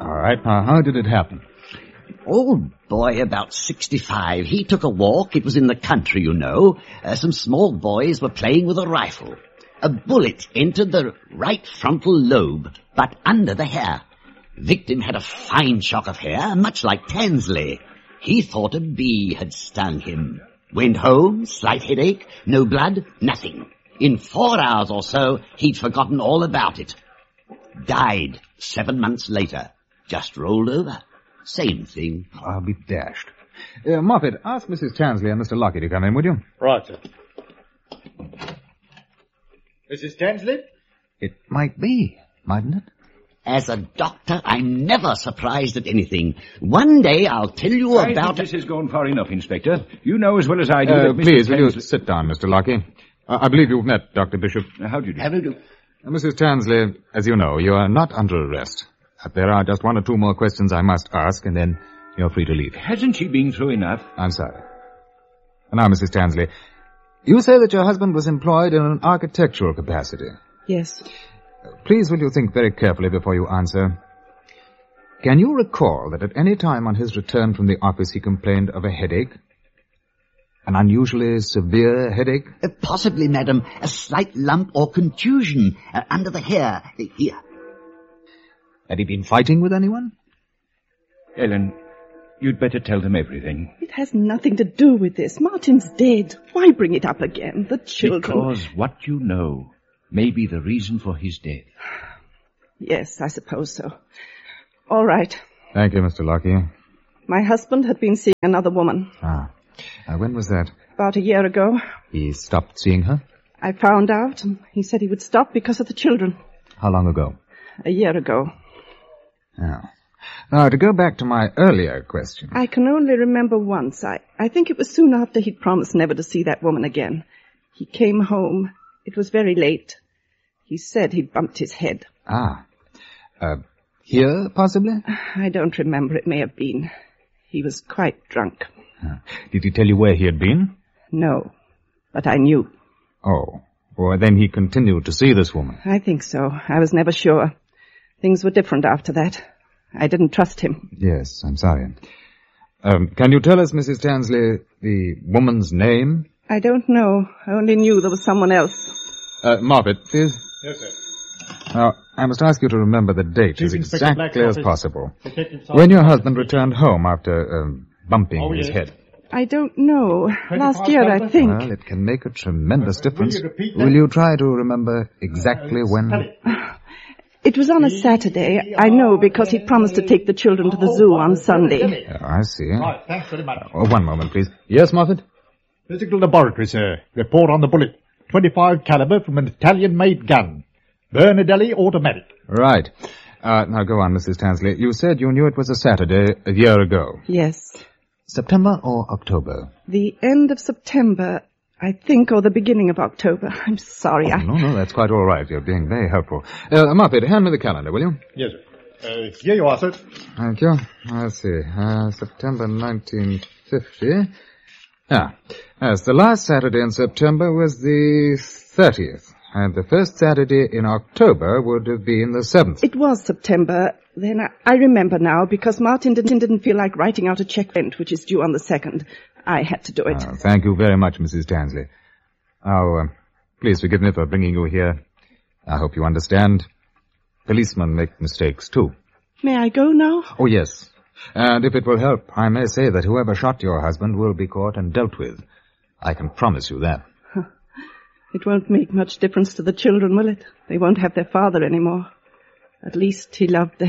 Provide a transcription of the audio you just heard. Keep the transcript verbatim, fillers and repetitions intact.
All right. Now, how did it happen? Old boy, about sixty-five. He took a walk. It was in the country, you know. Uh, some small boys were playing with a rifle. A bullet entered the right frontal lobe, but under the hair. Victim had a fine shock of hair, much like Tansley. He thought a bee had stung him. Went home, slight headache, no blood, nothing. In four hours or so, he'd forgotten all about it. Died seven months later. Just rolled over. Same thing. I'll be dashed. Uh, Moffat, ask Missus Tansley and Mister Lockie to come in, would you? Right, sir. Missus Tansley? It might be, mightn't it? As a doctor, I'm never surprised at anything. One day I'll tell you I about... think this has gone far enough, Inspector. You know as well as I do Uh, that Missus please, will you Tansley... sit down, Mister Lockie? Uh, I believe you've met Doctor Bishop. Uh, How do you do? How do you do? Uh, Missus Tansley, as you know, you are not under arrest. Uh, there are just one or two more questions I must ask, and then you're free to leave. Hasn't she been through enough? I'm sorry. Now, Missus Tansley, you say that your husband was employed in an architectural capacity. Yes. Please, will you think very carefully before you answer? Can you recall that at any time on his return from the office he complained of a headache? An unusually severe headache? Uh, possibly, madam, a slight lump or contusion uh, under the hair. Uh, here. Had he been fighting with anyone? Ellen, you'd better tell them everything. It has nothing to do with this. Martin's dead. Why bring it up again? The children... Because what you know may be the reason for his death. Yes, I suppose so. All right. Thank you, Mister Lockie. My husband had been seeing another woman. Ah. Uh, when was that? About a year ago. He stopped seeing her? I found out, and he said he would stop because of the children. How long ago? A year ago. Oh. Now, to go back to my earlier question. I can only remember once. I, I think it was soon after he'd promised never to see that woman again. He came home. It was very late. He said he'd bumped his head. Ah. Uh, here, possibly? I don't remember. It may have been. He was quite drunk. Uh, did he tell you where he had been? No, but I knew. Oh. Or then he continued to see this woman? I think so. I was never sure. Things were different after that. I didn't trust him. Yes, I'm sorry. Um, can you tell us, Missus Tansley, the woman's name? I don't know. I only knew there was someone else. Uh, Moffat, please. Yes, sir. Now, I must ask you to remember the date Chief as Inspector exactly Black's as office. possible. Detective Sergeant When your Sergeant husband returned home after um, bumping Oh, his yes. head. I don't know. Last twenty-five year, I caliber? think. Well, it can make a tremendous Uh, will difference. you repeat that? Will you try to remember exactly Uh, when? spell it. It was on a Saturday. I know because he promised to take the children to the zoo on Sunday. Oh, I see. Right, thanks very much. Oh, one moment, please. Yes, Moffat? Physical laboratory, sir. Report on the bullet. twenty-five caliber from an Italian-made gun. Bernadelli automatic. Right. Uh, now go on, Missus Tansley. You said you knew it was a Saturday a year ago. Yes. September or October? The end of September, I think, or the beginning of October. I'm sorry. Oh, I... no, no, that's quite all right. You're being very helpful. Uh, Moffat, hand me the calendar, will you? Yes, sir. Uh, here you are, sir. Thank you. Let's see. Uh, September nineteen fifty. Ah, yes, the last Saturday in September was the thirtieth, and the first Saturday in October would have been the seventh. It was September. Then I, I remember now, because Martin didn't, didn't feel like writing out a check rent, which is due on the second. I had to do it. Oh, thank you very much, Missus Tansley. Now, uh, please forgive me for bringing you here. I hope you understand. Policemen make mistakes, too. May I go now? Oh, yes. And if it will help, I may say that whoever shot your husband will be caught and dealt with. I can promise you that. It won't make much difference to the children, will it? They won't have their father anymore. At least he loved them.